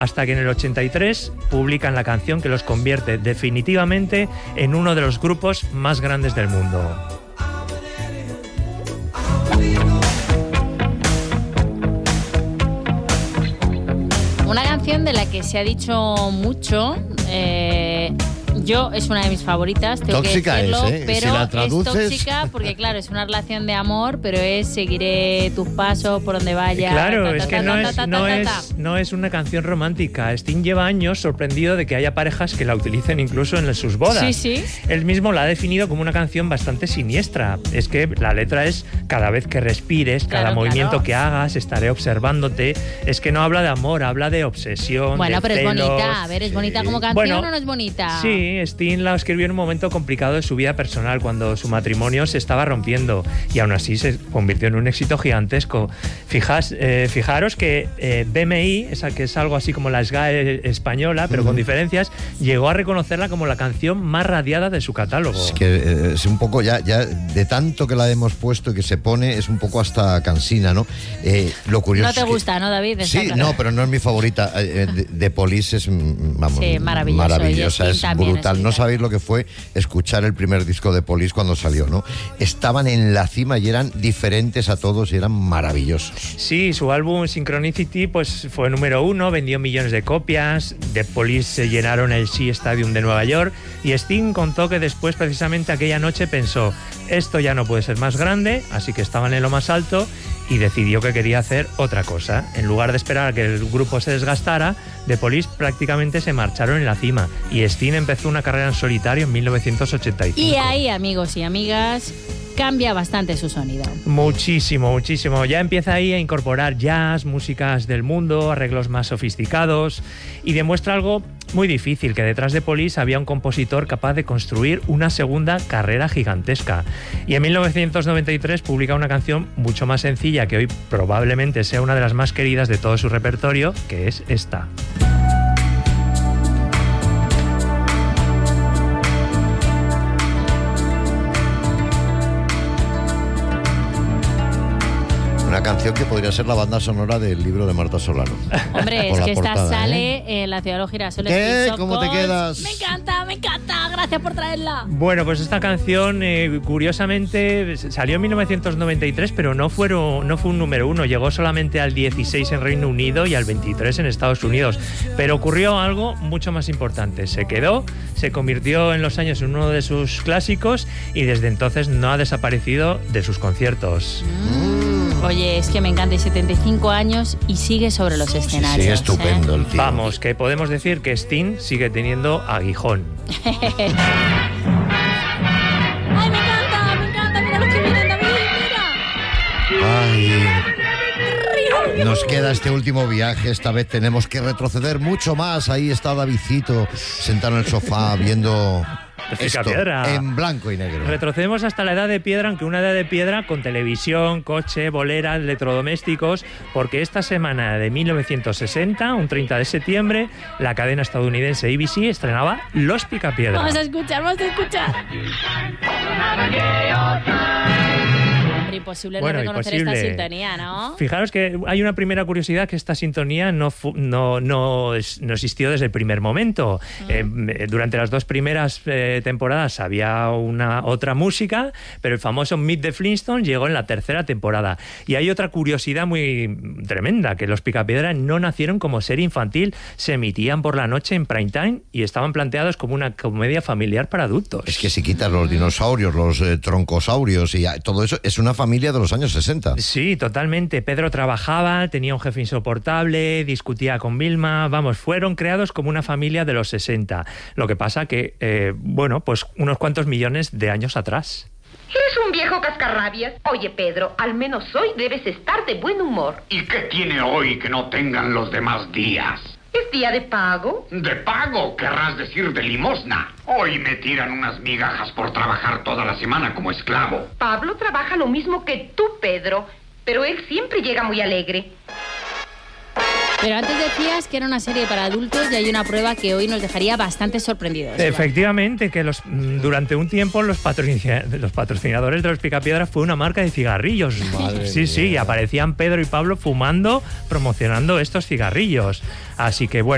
hasta que en el 83 publican la canción que los convierte definitivamente en uno de los grupos más grandes del mundo. Una canción de la que se ha dicho mucho, es una de mis favoritas, tengo tóxica que decirlo, pero si la traduces... es tóxica porque, claro, es una relación de amor, pero es seguiré tus pasos por donde vayas. Claro, es que no es una canción romántica. Sting lleva años sorprendido de que haya parejas que la utilicen incluso en sus bodas. Sí. Él mismo la ha definido como una canción bastante siniestra. Es que la letra es: cada vez que respires, cada movimiento que hagas, estaré observándote. Es que no habla de amor, habla de obsesión. Bueno, pero celos. es bonita. A ver, ¿es bonita como canción o no es bonita? Sí, Sting la escribió en un momento complicado de su vida personal, cuando su matrimonio se estaba rompiendo, y aún así se convirtió en un éxito gigantesco. Fijaros que BMI, esa que es algo así como la SGAE española, pero con diferencias, llegó a reconocerla como la canción más radiada de su catálogo. Es que es un poco ya de tanto que la hemos puesto y que se pone, es un poco hasta cansina, ¿no? Lo curioso no te gusta, ¿no, David? Sí, no, pero no es mi favorita. De Police es, vamos, sí, maravillosa, es brutal. No es sabéis lo que fue escuchar el primer disco de Police cuando salió, ¿no? Estaban en la cima y eran diferentes a todos y eran maravillosos. Sí, su álbum Synchronicity pues fue número 1, vendió millones de copias. The Police se llenaron el Shea Stadium de Nueva York, y Sting contó que después, precisamente aquella noche, pensó: esto ya no puede ser más grande, así que estaban en lo más alto, y decidió que quería hacer otra cosa. En lugar de esperar a que el grupo se desgastara, The Police prácticamente se marcharon en la cima, y Sting empezó una carrera en solitario en 1985. Y ahí, amigos y amigas, cambia bastante su sonido. Muchísimo. Ya empieza ahí a incorporar jazz, músicas del mundo, arreglos más sofisticados, y demuestra algo muy difícil: que detrás de Police había un compositor capaz de construir una segunda carrera gigantesca. Y en 1993 publica una canción mucho más sencilla, que hoy probablemente sea una de las más queridas de todo su repertorio, que es esta. Una canción que podría ser la banda sonora del libro de Marta Solano. Hombre, es que esta sale en La ciudad de los girasoles. ¿Qué? ¿Cómo te quedas? Me encanta. Gracias por traerla. Bueno, pues esta canción, curiosamente, salió en 1993, pero no fue un número 1. Llegó solamente al 16 en Reino Unido y al 23 en Estados Unidos. Pero ocurrió algo mucho más importante. Se convirtió en los años en uno de sus clásicos, y desde entonces no ha desaparecido de sus conciertos. Oye, es que me encanta, y 75 años y sigue sobre los escenarios. Sí, estupendo el tío. Vamos, que podemos decir que Sting sigue teniendo aguijón. ¡Ay, me encanta! Mira los que vienen, David, mira. Ay, nos queda este último viaje. Esta vez tenemos que retroceder mucho más. Ahí está Davidcito sentado en el sofá viendo... Esto, en blanco y negro. Retrocedemos hasta la edad de piedra, aunque una edad de piedra con televisión, coche, boleras, electrodomésticos, porque esta semana de 1960, un 30 de septiembre, la cadena estadounidense ABC estrenaba Los Picapiedra. Vamos a escuchar. Imposible no reconocer esta sintonía, ¿no? Fijaros que hay una primera curiosidad, que esta sintonía no existió desde el primer momento. Durante las dos primeras temporadas había otra música, pero el famoso Meet the Flintstones llegó en la tercera temporada. Y hay otra curiosidad muy tremenda, que Los Picapiedra no nacieron como serie infantil, se emitían por la noche en prime time y estaban planteados como una comedia familiar para adultos. Es que si quitas los dinosaurios, los troncosaurios y todo eso, es una familia de los años 60. Sí, totalmente. Pedro trabajaba, tenía un jefe insoportable, discutía con Vilma. Vamos, fueron creados como una familia de los 60. Lo que pasa que, pues unos cuantos millones de años atrás. Eres un viejo cascarrabias. Oye, Pedro, al menos hoy debes estar de buen humor. ¿Y qué tiene hoy que no tengan los demás días? ¿Es día de pago? ¿De pago? Querrás decir de limosna. Hoy me tiran unas migajas por trabajar toda la semana como esclavo. Pablo trabaja lo mismo que tú, Pedro, pero él siempre llega muy alegre. Pero antes decías que era una serie para adultos, y hay una prueba que hoy nos dejaría bastante sorprendidos. Efectivamente, que durante un tiempo los patrocinadores de Los Picapiedra fue una marca de cigarrillos. Sí, y aparecían Pedro y Pablo fumando, promocionando estos cigarrillos. Así que bueno.